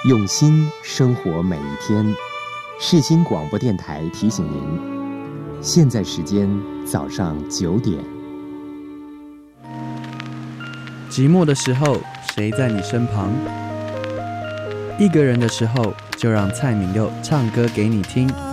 用心生活每一天。世新广播电台提醒您，现在时间早上9点。 寂寞的时候，谁在你身旁？一个人的时候，就让蔡旻佑唱歌给你听。